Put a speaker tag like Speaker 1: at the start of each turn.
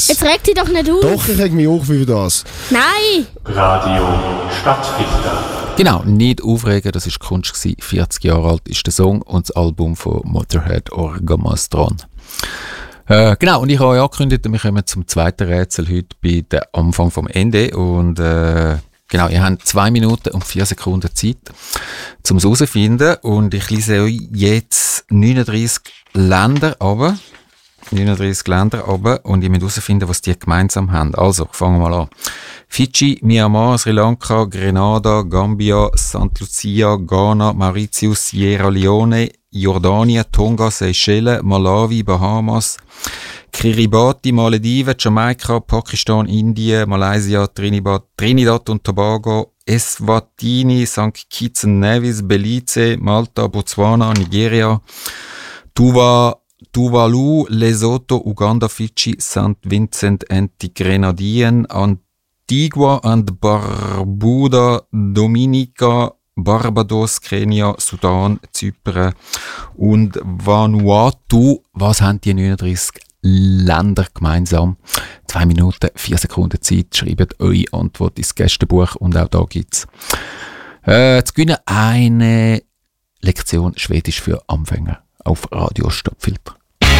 Speaker 1: Jetzt reg dich doch nicht auf.
Speaker 2: Doch, ich reg mich auf für das.
Speaker 1: Nein!
Speaker 3: Radio Stadtfilter.
Speaker 4: Genau, nicht aufregen, das war Kunst. 40 Jahre alt ist der Song und das Album von Motorhead Orgamastron. Genau, und ich habe euch angekündigt, wir kommen zum zweiten Rätsel heute bei dem Anfang vom Ende. Und genau, ihr habt 2 Minuten und 4 Sekunden Zeit, um es herauszufinden. Und ich lese euch jetzt 39 Länder runter. Und ihr müsst herausfinden, was die gemeinsam haben. Also, fangen wir mal an. Fidschi, Myanmar, Sri Lanka, Grenada, Gambia, St. Lucia, Ghana, Mauritius, Sierra Leone, Jordanien, Tonga, Seychellen, Malawi, Bahamas, Kiribati, Malediven, Jamaika, Pakistan, Indien, Malaysia, Trinidad und Tobago, Eswatini, St. Kitts und Nevis, Belize, Malta, Botswana, Nigeria, Tuvalu, Lesotho, Uganda, Fidschi, St. Vincent and the Grenadinen, Antigua and Barbuda, Dominica, Barbados, Kenia, Sudan, Zypern und Vanuatu. Was haben die 39 Länder gemeinsam? 2 Minuten, 4 Sekunden Zeit. Schreibt eure Antwort ins Gästebuch und auch da gibt's zu gewinnen eine Lektion Schwedisch für Anfänger auf Radio Stadtfilter.